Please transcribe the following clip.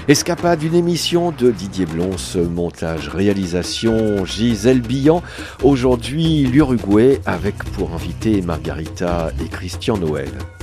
Escapade, une émission de Didier Blons, montage, réalisation Gisèle Billan. Aujourd'hui, l'Uruguay avec pour invité Margarita et Christian Noël.